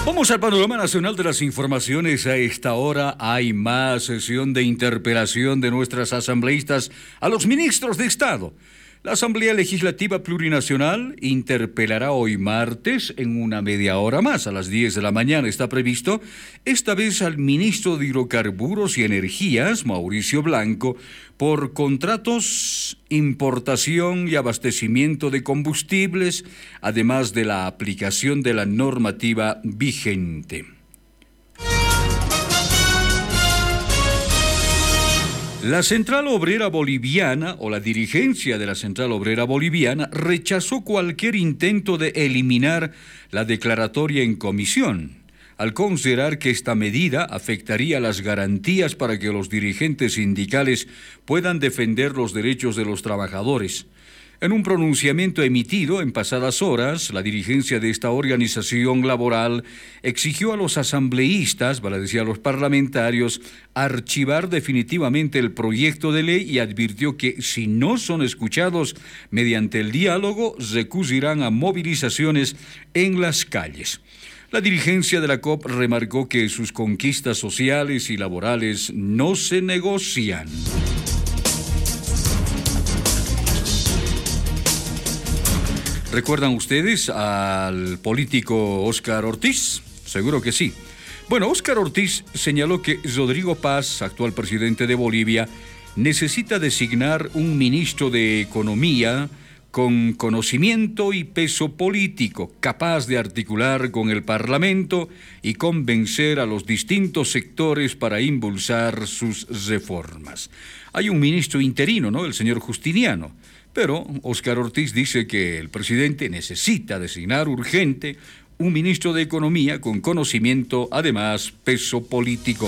Vamos al panorama nacional de las informaciones. A esta hora hay más sesión de interpelación de nuestras asambleístas a los ministros de Estado. La Asamblea Legislativa Plurinacional interpelará hoy martes en una media hora más, a las 10 de la mañana está previsto, esta vez al ministro de Hidrocarburos y Energías, Mauricio Blanco, por contratos, importación y abastecimiento de combustibles, además de la aplicación de la normativa vigente. La Central Obrera Boliviana, o la dirigencia de la Central Obrera Boliviana, rechazó cualquier intento de eliminar la declaratoria en comisión, al considerar que esta medida afectaría las garantías para que los dirigentes sindicales puedan defender los derechos de los trabajadores. En un pronunciamiento emitido en pasadas horas, la dirigencia de esta organización laboral exigió a los asambleístas, vale decir a los parlamentarios, archivar definitivamente el proyecto de ley y advirtió que si no son escuchados mediante el diálogo, recurrirán a movilizaciones en las calles. La dirigencia de la COP remarcó que sus conquistas sociales y laborales no se negocian. ¿Recuerdan ustedes al político Óscar Ortiz? Seguro que sí. Bueno, Óscar Ortiz señaló que Rodrigo Paz, actual presidente de Bolivia, necesita designar un ministro de Economía con conocimiento y peso político, capaz de articular con el Parlamento y convencer a los distintos sectores para impulsar sus reformas. Hay un ministro interino, ¿no? El señor Justiniano. Pero Óscar Ortiz dice que el presidente necesita designar urgente un ministro de Economía con conocimiento, además peso político.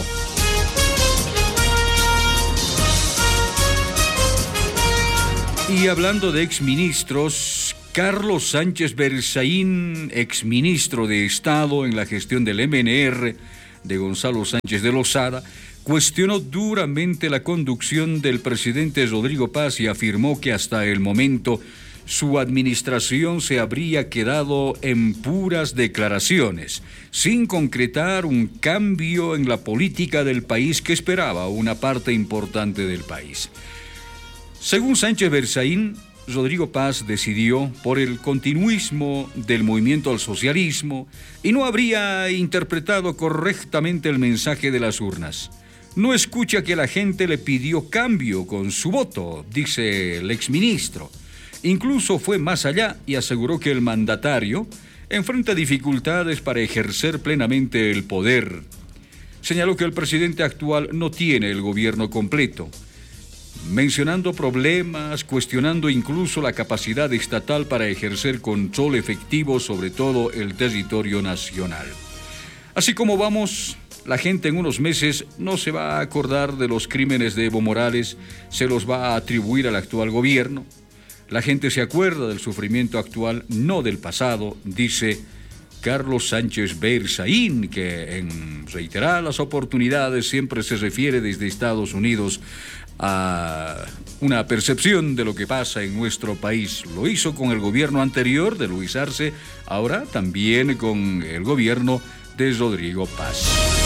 Y hablando de exministros, Carlos Sánchez Berzaín, exministro de Estado en la gestión del MNR de Gonzalo Sánchez de Lozada, cuestionó duramente la conducción del presidente Rodrigo Paz y afirmó que hasta el momento su administración se habría quedado en puras declaraciones, sin concretar un cambio en la política del país que esperaba una parte importante del país. Según Sánchez Berzaín, Rodrigo Paz decidió por el continuismo del movimiento al socialismo y no habría interpretado correctamente el mensaje de las urnas. No escucha que la gente le pidió cambio con su voto, dice el exministro. Incluso fue más allá y aseguró que el mandatario enfrenta dificultades para ejercer plenamente el poder. Señaló que el presidente actual no tiene el gobierno completo, mencionando problemas, cuestionando incluso la capacidad estatal para ejercer control efectivo sobre todo el territorio nacional. Así como vamos, la gente en unos meses no se va a acordar de los crímenes de Evo Morales, se los va a atribuir al actual gobierno. La gente se acuerda del sufrimiento actual, no del pasado, dice Carlos Sánchez Berzaín, que en reiteradas oportunidades siempre se refiere desde Estados Unidos a una percepción de lo que pasa en nuestro país. Lo hizo con el gobierno anterior de Luis Arce, ahora también con el gobierno de Rodrigo Paz.